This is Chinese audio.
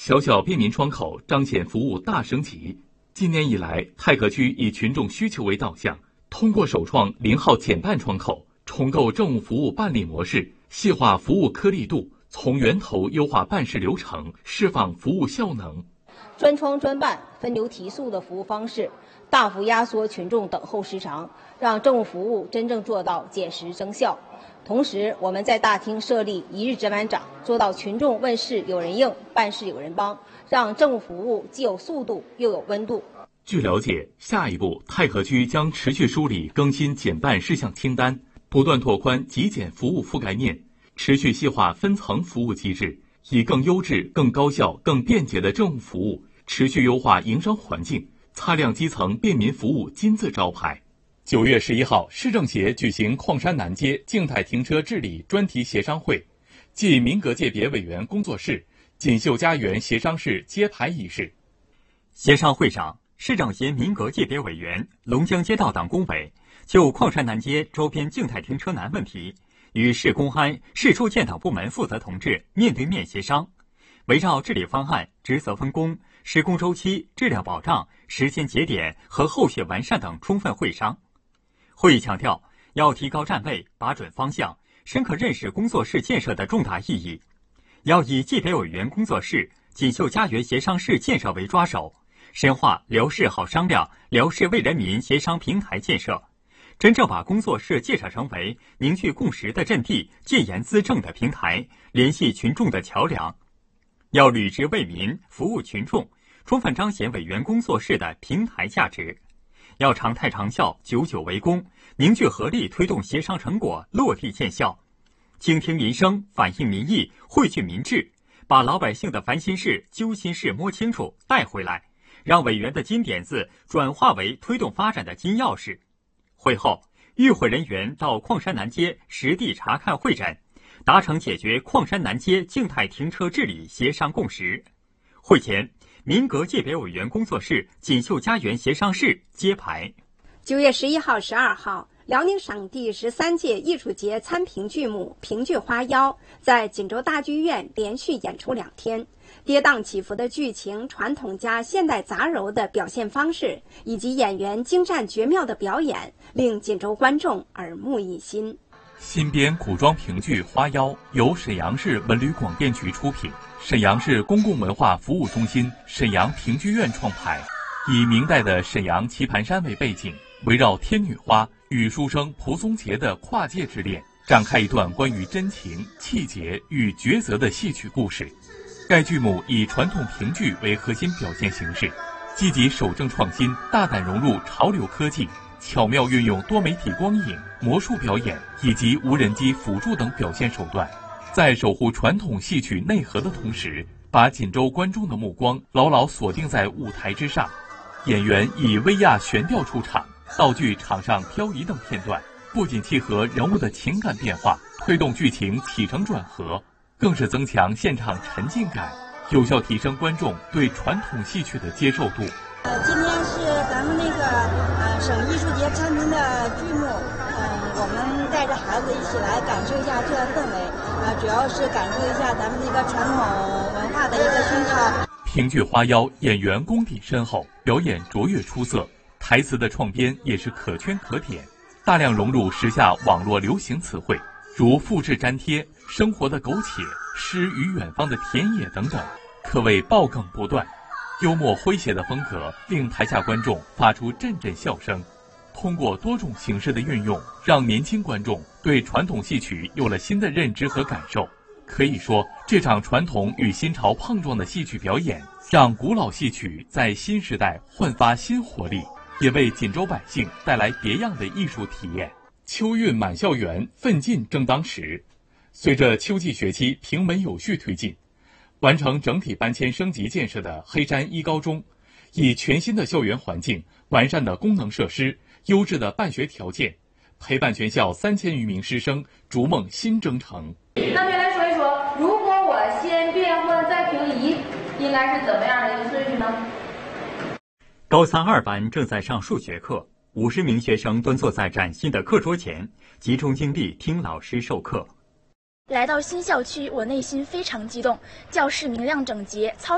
小小便民窗口彰显服务大升级。今年以来，太和区以群众需求为导向，通过首创0号减半窗口，重构政务服务办理模式，细化服务颗粒度，从源头优化办事流程，释放服务效能。 专窗专办、分流提速的服务方式，大幅压缩群众等候时长，让政务服务真正做到减时增效。同时，我们在大厅设立1日值班长，做到群众问事有人应，办事有人帮，让政务服务既有速度又有温度。 据了解，下一步太和区将持续梳理更新减半事项清单，不断拓宽极简服务覆盖面，持续细化分层服务机制，以更优质、更高效、更便捷的政务服务，持续优化营商环境，擦亮基层便民服务金字招牌。9月11号，市政协举行矿山南街静态停车治理专题协商会暨民革界别委员工作室锦绣家园协商室揭牌仪式。 协商会上，市政协民革界别委员、龙江街道党工委就矿山南街周边静态停车难问题，与市公安、市住建等部门负责同志面对面协商，围绕治理方案、职责分工、施工周期、质量保障、时间节点和后续完善等充分会商。会议强调，要提高站位，把准方向，深刻认识工作室建设的重大意义，要以界别委员工作室、锦绣家园协商室建设为抓手，深化辽市好商量、辽市为人民协商平台建设，真正把工作室建设成为凝聚共识的阵地、建言资政的平台、联系群众的桥梁。要履职为民、服务群众，充分彰显委员工作室的平台价值。要常态长效、久久为功，凝聚合力推动协商成果落地见效，倾听民生、反映民意、汇聚民智，把老百姓的烦心事、揪心事摸清楚带回来，让委员的金点子转化为推动发展的金钥匙。会后，与会人员到矿山南街实地查看会诊，达成解决矿山南街静态停车治理协商共识。会前，民革界别委员工作室锦绣家园协商室揭牌。 9月11号、12号，辽宁省第13届艺术节参评剧目《评剧花妖》在锦州大剧院连续演出2天，跌宕起伏的剧情、传统加现代杂糅的表现方式，以及演员精湛绝妙的表演，令锦州观众耳目一新。 新编古装评剧《花妖》由沈阳市文旅广电局出品，沈阳市公共文化服务中心沈阳评剧院创排，以明代的沈阳棋盘山为背景，围绕天女花与书生蒲松龄的跨界之恋，展开一段关于真情、气节与抉择的戏曲故事。该剧目以传统评剧为核心表现形式，积极守正创新，大胆融入潮流科技，巧妙运用多媒体光影、魔术表演以及无人机辅助等表现手段，在守护传统戏曲内核的同时，把锦州观众的目光牢牢锁定在舞台之上。演员以威亚悬吊出场，道具场上漂移等片段，不仅契合人物的情感变化，推动剧情起承转合，更是增强现场沉浸感，有效提升观众对传统戏曲的接受度。 今天是咱们省艺术节参评的剧目，我们带着孩子一起来感受一下这个氛围，主要是感受一下咱们传统文化的一个熏陶。 评剧《花妖》演员功底深厚，表演卓越出色，台词的创编也是可圈可点，大量融入时下网络流行词汇，如复制粘贴、生活的苟且、诗与远方的田野等等，可谓爆梗不断。幽默诙谐的风格令台下观众发出阵阵笑声。通过多种形式的运用，让年轻观众对传统戏曲有了新的认知和感受。可以说，这场传统与新潮碰撞的戏曲表演，让古老戏曲在新时代焕发新活力，也为锦州百姓带来别样的艺术体验。秋运满校园，奋进正当时。随着秋季学期平稳有序推进，完成整体搬迁升级建设的黑山一高中，以全新的校园环境、完善的功能设施、优质的办学条件，陪伴全校3000余名师生逐梦新征程。 那么来说一说，如果我先变换再平移，应该是怎么样的一个顺序呢？ 高32班正在上数学课，50名学生蹲坐在崭新的课桌前，集中精力听老师授课。 来到新校区，我内心非常激动，教室明亮整洁，操